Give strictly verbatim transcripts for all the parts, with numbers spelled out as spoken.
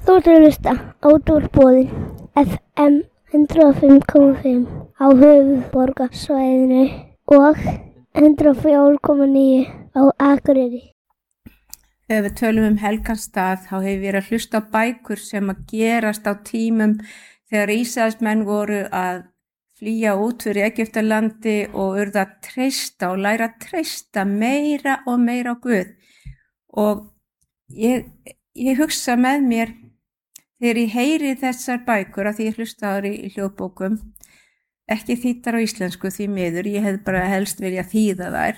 Þú ert að hlusta á Útvarpsbóðin F M hundrað og fimm komma fimm á höfuðborgarsvæðinu og hundrað og fjögur komma níu á Akureyri. Þegar við tölum um helgarstað þá hefur verið að hlusta á bækur sem að gerast á tímum þegar Ísraelsmenn voru að flýja út fyrir Egyptalandi og urðu að treysta og læra að treysta meira og meira á Guð. Og ég, ég hugsa með mér þegar ég heyri þessar bækur að því ég hlusta á þær í hljóðbókum, ekki þýddar á íslensku því miður, ég hef bara helst vilja þýða þær,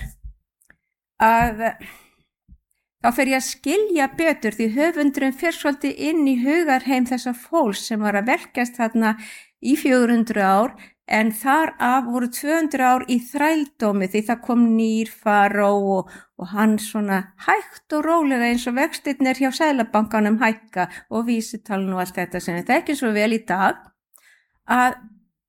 að þá fer ég að skilja betur því höfundurinn fer svolítið inn í hugarheim þessa fólks sem var að verkast þarna í fjögur hundruð ár en þar af voru tvö hundruð ár í þrældómi því það kom nýr faró og, og hann svona hægt og rólega eins og vextirnir hjá Seðlabankanum hækka og vísitalan og allt þetta sem þetta ekki svo vel í dag að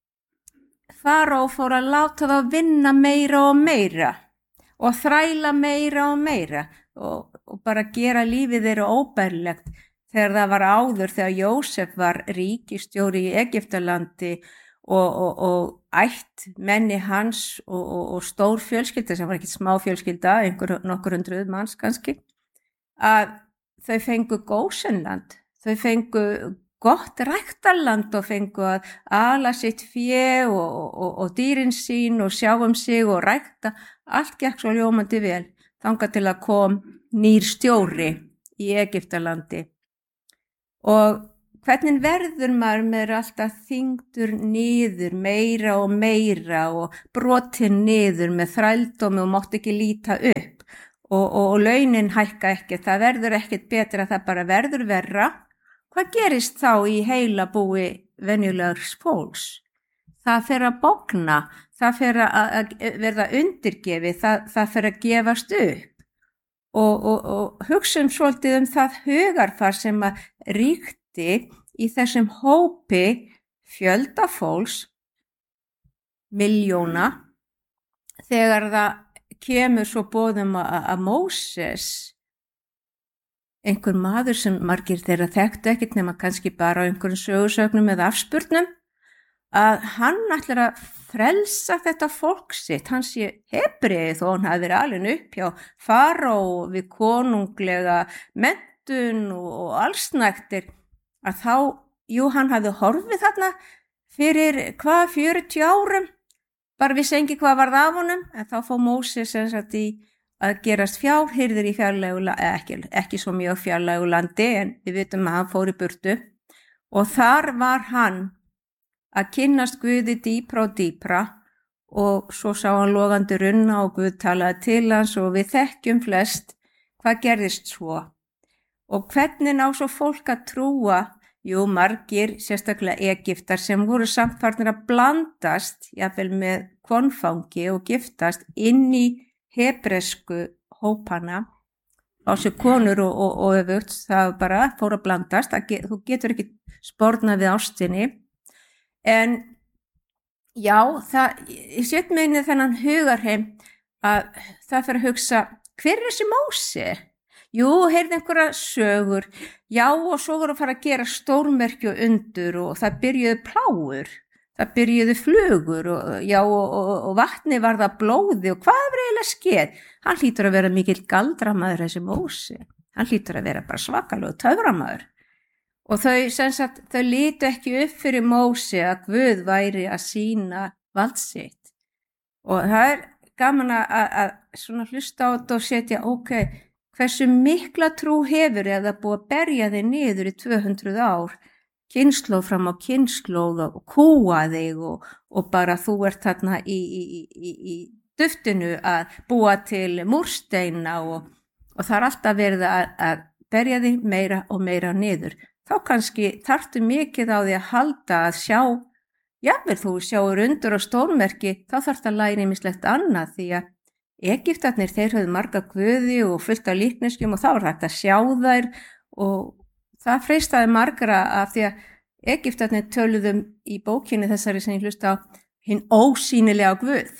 faró fór að láta þá vinna meira og meira og þræla meira og meira og, og bara gera lífið þeirra óbærilegt þegar það var áður þegar Jósef var ríkisstjóri í Egyptalandi og, og, og ætt menni hans og, og, og stór fjölskylda sem var ekki smá fjölskylda, einhver nokkur hundruð manns kannski, að þau fengu Gósenland, þau fengu gott ræktarland og fengu að ala sitt fé og, og, og dýrin sín og sjá um sig og rækta, allt gekk svo ljómandi vel, þangað til að kom nýr stjóri í Egyptalandi. Og hvernig verður maður með alltaf þyngdur niður meira og meira og brotin niður með þrældómi og mátt ekki líta upp og, og, og launin hækka ekki, það verður ekkert betra, það bara verður verra. Hvað gerist þá í heila búi venjulegs fólks? Það fer að bogna, það fer að verða undirgefi, það, það fer að gefast upp og, og, og hugsa um svolítið um það hugarfar sem að ríkt í þessum hópi fjölda fólks, miljóna, þegar það kemur svo boðum að Móses, einhver maður sem margir þeirra þekktu ekkert nema kannski bara á einhverjum sögusögnum eða afspurnum, að hann ætlar að frelsa þetta fólk sitt, hann sé Hebreið og hann hafi verið alveg upp hjá faró við konunglega menntun og allsnægtir, að þá, jú, hann hafði horfið þarna fyrir hvað, fjörutíu árum, bara vissi engi hvað varð af honum, en þá fór Móses sem sagt í að gerast fjárhirðir í fjarlægu landi, ekki, ekki svo mjög fjarlægu landi, en við vitum að hann fór í burtu, og þar var hann að kynnast Guði dýpra og dýpra, og svo sá hann logandi runna og Guð talaði til hans og við þekkjum flest hvað gerðist svo. Og hvernig á svo fólk að trúa, jú, margir, sérstaklega Egyptar sem voru samt farnir að blandast, jafnvel með konfangi og giftast inn í hebresku hópana, á sér konur og, og, og öfugt, það bara fór að blandast, það, þú getur ekki spornað við ástinni, en já, það, ég set mig inn í þennan hugarheim að það fyrir að hugsa, hver er þessi Móse? Jú, heyrði einhverja sögur, já og svo voru að fara að gera stórmerki og undur og það byrjuðu plágur, það byrjuðu flugur og, já, og, og, og vatni var það blóði og hvað var eiginlega skeð? Hann hlýtur að vera mikill galdramaður þessi Móse, hann hlýtur að vera bara svakalega töframaður. Og þau, sem sagt, þau lítu ekki upp fyrir Móse að Guð væri að sýna vald sitt. Og það er gaman að, að svona hlusta á þetta og setja, ok, hversu mikla trú hefur eða búið að berja þig niður í tvö hundruð ár, kynslóð fram á kynslóð og kúa þig og, og bara þú ert þarna í, í, í, í duftinu að búa til múrsteina og, og það er alltaf verið að, að berja þig meira og meira niður. Þá kannski þarftu mikið á því að halda að sjá, jafnvel þú sjáur undur og stórmerki, þá þarftu að læra ýmislegt annað því að Egyptarnir, þeir höfðu marga guði og fullt af líkneskjum og þá var þetta að sjá þær og það freistaði margra af því að Egyptarnir töluðum í bókinni þessari sem ég hlusta á hinn ósýnilega Guð.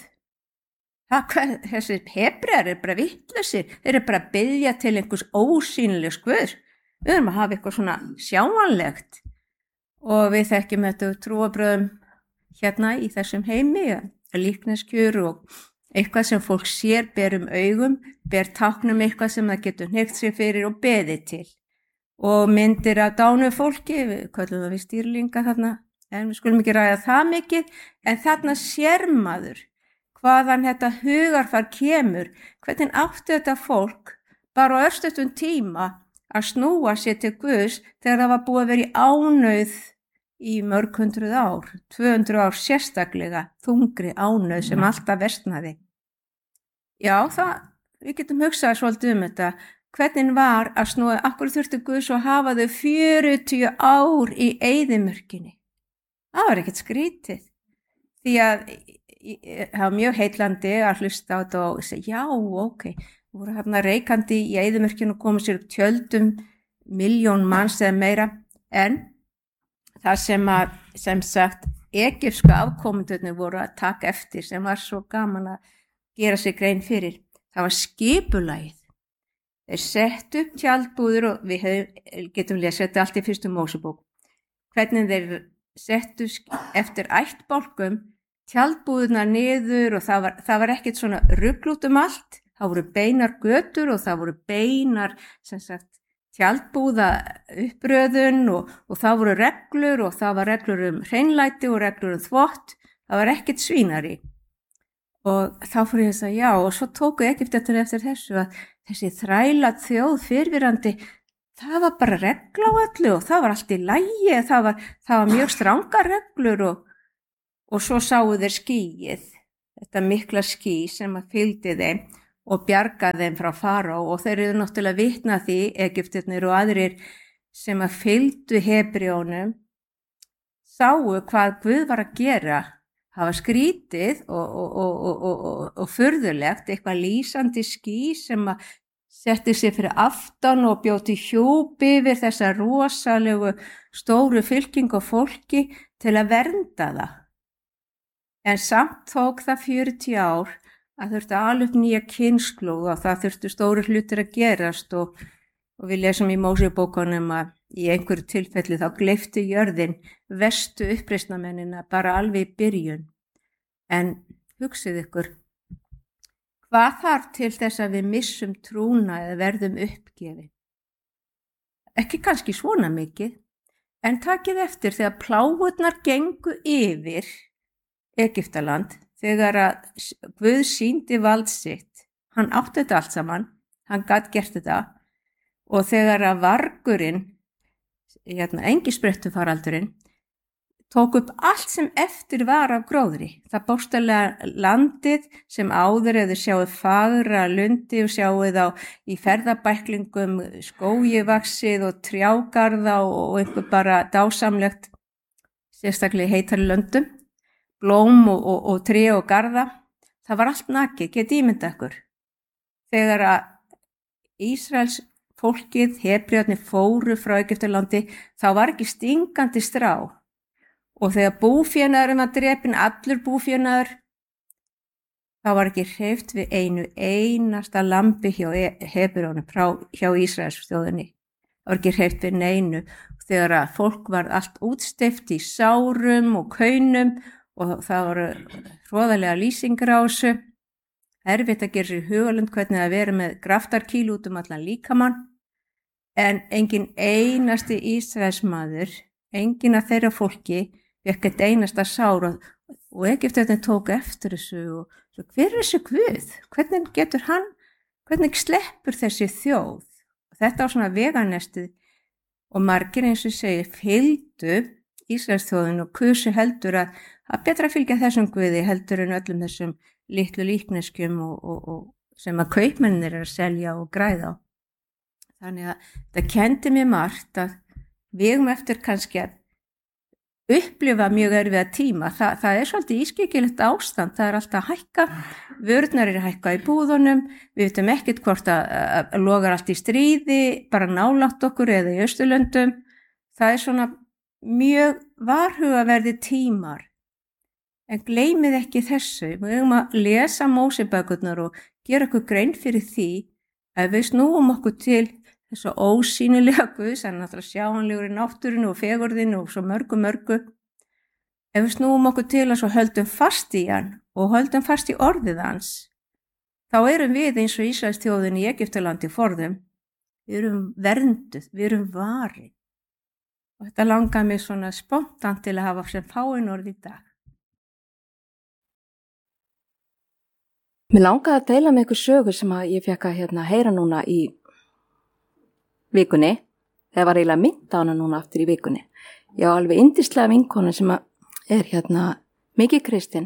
Það, þessi Hebrear er bara vitlausir, þeir eru bara að biðja til einhvers ósýnilegs Guðs. Við erum að hafa eitthvað svona sjáanlegt og við þekkjum þetta trúarbröðum hérna í þessum heimi, líkneskjur og eitthvað sem fólk sér, ber um augum, ber táknum eitthvað sem það getur hneykt sig fyrir og beðið til. Og myndir af dánu fólki, við köllum það við stýrlinga þarna, en við skulum ekki ræða það mikið, en þarna sér maður hvaðan þetta hugarfar kemur, hvernig átti þetta fólk bara á örstuttum tíma að snúa sér til Guðs þegar það var búið að vera í ánauð í mörg hundruð ár, tvö hundruð ár sérstaklega, þungri ánauð sem alltaf versnaði. Já, það, við getum hugsað svolítið um þetta, hvernig var að snúa, akkur þurfti Guðs að hafa þau fjörutíu ár í eyðimörkinni. Það var ekkert skrítið, því að það var mjög heillandi að hlusta á þetta og segja, já, ok, þú voru hérna reikandi í eyðimörkinu og komið sér upp tjöldum, miljón manns eða meira, en það sem að, sem sagt, egypsku afkomendurnir voru að taka eftir, sem var svo gaman að gera sig grein fyrir, það var skipulagið. Þeir settu upp tjaldbúður og við hef, getum lesið þetta allt í fyrstu Mósebók. Hvernig þeir settu eftir ættbálkum tjaldbúðuna niður og það var, það var ekkert svona rugl út um allt. Það voru beinar götur og það voru beinar sem sagt, tjaldbúða uppröðun og, og það voru reglur og það var reglur um hreinlæti og reglur um þvott. Það var ekkert svínari. Og þá fór ég að segja já og svo tóku Egyptar eftir þessu að þessi þræla þjóð fyrrverandi, það var bara regla á öllu og það var allt í lagi, það var, það var mjög strangar reglur og, og svo sáu þeir skýið, þetta mikla ský sem að fylgdi þeim og bjargaði þeim frá faró og þeir eru náttúrulega vitna því, Egyptarnir og aðrir sem að fylgdu Hebreónum, sáu hvað Guð var að gera. Það var skrítið og, og, og, og, og, og furðulegt, eitthvað lýsandi ský sem að setti sig fyrir aftan og bjóti hjúpi yfir þessa rosalegu stóru fylkingu fólki til að vernda það. En samt tók það fjörutíu ár að þurfti að ala upp nýja kynslóð og það þurfti stóru hlutir að gerast og, og við lesum í Mósebókunum að í einhverju tilfelli þá gleypti jörðin verstu uppreisnarmennina bara alveg í byrjun. En hugsið ykkur, hvað þarf til þess að við missum trúna eða verðum uppgefin? Ekki kannski svona mikið, en takið eftir þegar plágurnar gengu yfir Egyptaland, þegar að Guð sýndi vald sitt, hann átti þetta allt saman, hann gat gert þetta og þegar að vargurinn hérna, engisbrettufaraldurinn tók upp allt sem eftir var af gróðri. Það bókstaflega landið sem áður eða sjáu fagra lundi og sjáu þá í ferðabæklingum skógivaxið og trjágarða og einhver bara dásamlegt, sérstaklega heitari löndum, blóm og, og, og tré og garða. Það var allt nakið, getið ímynda ykkur. Þegar að Ísraels fólkið, Hebrearnir fóru frá Egyptalandi, þá var ekki stingandi strá og þegar búfénaðurinn var drepinn, allur búfénaður, þá var ekki hreyft við einu einasta lambi hjá Hebreunum, hjá Ísraels þjóðinni. Það var ekki hreyft við neinu þegar að fólk var allt útsteypt í sárum og kaunum og það voru hroðalega lýsingar á þessu. Erfitt að gera sér hugalund hvernig að vera með graftarkíl út um allan líkamann, en engin einasti Ísraelsmaður, engin af þeirra fólki, fékk eitt einasta sár og, og Egyptarnir tóku eftir þessu og svo, hver er þessi Guð? Hvernig getur hann, hvernig sleppur þessi þjóð? Þetta á svona veganestið og margir eins og segir fylgdu Ísraelsþjóðin og kusu heldur að það betra að fylgja þessum Guði heldur en öllum þessum litlu líkneskjum og, og, og sem að kaupmennir er að selja og græða á. Þannig að það kendi mér margt að við erum eftir kannski að upplifa mjög erfiða tíma. Þa, það er svolítið ískyggilegt ástand, það er alltaf að hækka, vörurnar er að hækka í búðunum, við veitum ekkert hvort að, að, að logar allt í stríði, bara nálægt okkur eða í Austurlöndum. Það er svona mjög varhugaverði tímar. En gleymið ekki þessu, við höfum að lesa Mósebækurnar og gera okkur grein fyrir því að við snúum okkur til þessu ósýnilega Guðs, hann er náttúrulega sjáanlegur í náttúrinu og fegurðinu og svo mörgu mörgu. Ef við snúum okkur til hans og höldum fast í hann og höldum fast í orðið hans, þá erum við eins og Ísraels þjóðin í Egyptalandi forðum. Við erum vernduð, við erum varin. Og þetta langar mig svona spontant til að hafa sem fáin orð í dag. Mér langaði að deila með ykkur sögu sem að ég fekk að hérna, heyra núna í vikunni. Það var eiginlega mynd á hana núna aftur í vikunni. Ég á alveg yndislega vinkonu sem er hérna mikið kristin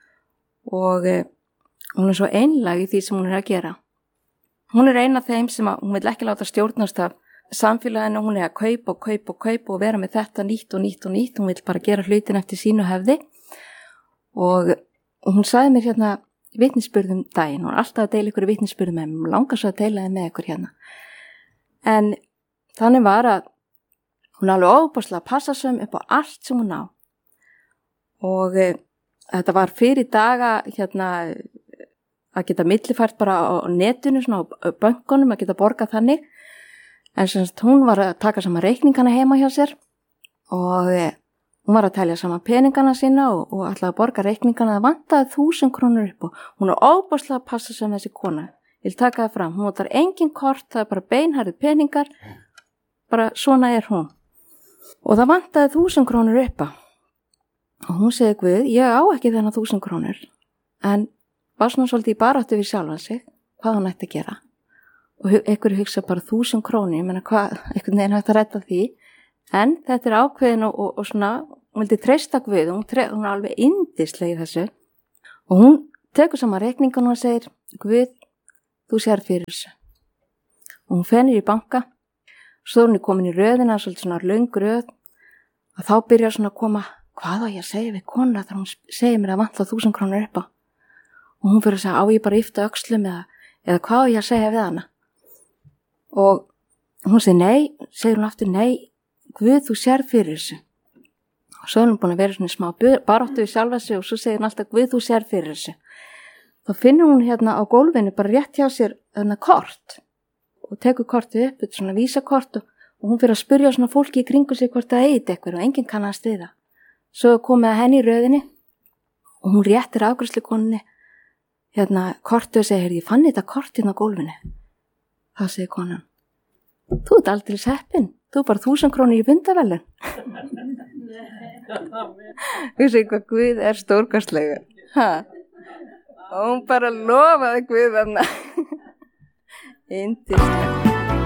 og eh, hún er svo einlæg í því sem hún er að gera. Hún er eina af þeim sem að hún vil ekki láta stjórnast af samfélaginu, hún er að kaupa og kaupa og kaupa og vera með þetta nýtt og nýtt og nýtt. Hún vil bara gera hlutin eftir sínu hefði og hún sagði mér hérna vitnisspurðum daginn, hún er alltaf að deila ykkur vitnisspurðum með mér, hún langar svo að deila þið með ykkur hérna. En þannig var að hún er alveg óbúslega passasöm upp á allt sem hún á. Og e, þetta var fyrir daga hérna að geta millifært bara á netinu, svona á bönkunum, að geta borgað þannig. En semst hún var að taka saman reikningana heima hjá sér og e, hún var að telja saman peningana sína og, og ætlaði að borga reikningana. Það vantaði þúsund krónur upp og hún er óbúslega að passa sem þessi kona. Ég vil taka það fram, hún notar engin kort, það er bara beinharðir peningar, bara svona er hún. Og það vantaði þúsund krónur upp á. Og hún segi Guð, ég á ekki þennan þúsund krónur, en var svona svolítið í baráttu við sjálfan sig, hvað hún ætti að gera. Og einhverju hugsa bara þúsund krónur, ég menna hvað, einhvern veginn hægt að redda því. En þetta er ákveðin og, og, og svona, hún vildi treysta Guð, hún, tre, hún er alveg yndisleg í þessu. Og hún tekur saman reikningan og segir, Guð, þú sér fyrir þessu. Og hún fennir í banka, svo hún er komin í röðina, svolítið svona löng röð, og þá byrjar svona að koma, hvað á ég að segja við kona þegar hún segir mér að vantla þúsund krónur upp á. Og hún fyrir að segja, á ég bara yfta öxlum eða, eða hvað á ég að segja við hana. Og hún segir nei, segir hún aftur nei, Guð, þú sér fyrir þessu. Og svo er hún búin að vera svona smá baráttu við sjálfa sig og svo segir hún alltaf, Guð, þú sér fyrir þessu. Þá finnur hún hérna á gólfinu bara rétt hjá sér þarna kort og tekur kortið upp, þetta svona vísakort og, og hún fyrir að spyrja svona fólki í kringu sig hvort það eigi eitthvað og enginn kannast við það. Svo komið að henni í röðinni og hún réttir afgreiðslukonunni hérna kortið og segir, ég fann þetta kort hérna á gólfinu. Það segir konan, þú ert aldrei seppin, þú bara þúsund krónur í fundavelun. Þú segir hvað Guð er stórkostlegur. Ha? Og hún bara lofaði Guð þarna. Yndislegt.